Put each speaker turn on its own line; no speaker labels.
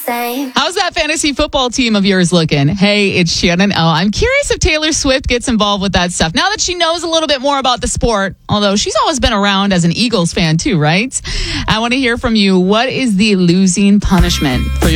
same.
How's that fantasy football team of yours looking? Hey, it's Shannon L. I'm curious if Taylor Swift gets involved with that stuff now that she knows a little bit more about the sport, although she's always been around as an Eagles fan too, right? I want to hear from you. What is the losing punishment for your